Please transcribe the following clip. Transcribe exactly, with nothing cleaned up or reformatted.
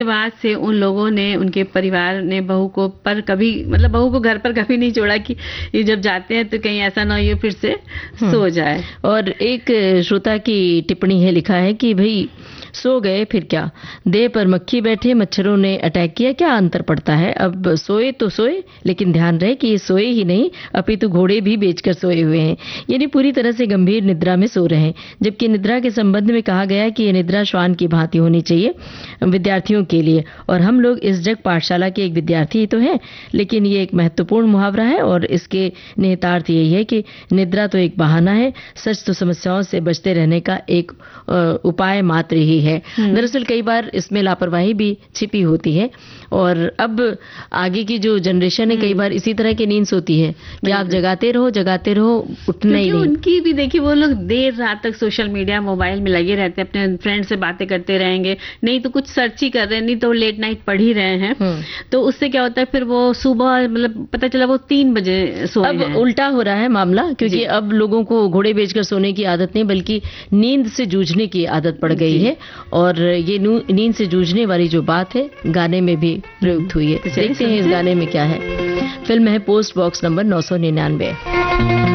बाद से उन लोगों ने, उनके परिवार ने बहू को पर कभी मतलब बहू को घर पर कभी नहीं छोड़ा कि ये जब जाते हैं तो कहीं ऐसा ना हो ये फिर से सो जाए। और एक श्रोता की टिप्पणी है, लिखा है कि भाई सो गए फिर क्या, देह पर मक्खी बैठे मच्छरों ने अटैक किया, क्या अंतर पड़ता है। अब सोए तो सोए, लेकिन ध्यान रहे कि ये सोए ही नहीं अपितु घोड़े भी बेचकर सोए हुए हैं, यानी पूरी तरह से गंभीर निद्रा में सो रहे हैं। जबकि निद्रा के संबंध में कहा गया है कि यह निद्रा श्वान की भांति होनी चाहिए विद्यार्थियों के लिए, और हम लोग इस जग पाठशाला के एक विद्यार्थी ही तो हैं। लेकिन ये एक महत्वपूर्ण मुहावरा है और इसके निहितार्थ यही है कि निद्रा तो एक बहाना है, सच तो समस्याओं से बचते रहने का एक उपाय मात्र ही है। दरअसल कई बार इसमें लापरवाही भी छिपी होती है, और अब आगे की जो जनरेशन है कई बार इसी तरह की नींद सोती है कि आप जगाते रहो जगाते रहो उठना ही नहीं। उनकी भी देखिए वो लोग देर रात तक सोशल मीडिया मोबाइल में लगे रहते हैं, अपने फ्रेंड से बातें करते रहेंगे, नहीं तो कुछ सर्च ही कर रहे हैं, नहीं तो लेट नाइट पढ़ ही रहे हैं। तो उससे क्या होता है फिर वो सुबह मतलब पता चला वो तीन बजे सोए हैं। अब उल्टा हो रहा है मामला, क्योंकि अब लोगों को घोड़े बेचकर सोने की आदत नहीं बल्कि नींद से जूझने की आदत पड़ गई है, और ये नींद से जूझने वाली जो बात है गाने में भी प्रयुक्त हुई है। देखते हैं इस गाने में क्या है। फिल्म है पोस्ट बॉक्स नंबर नौ सौ निन्यानवे।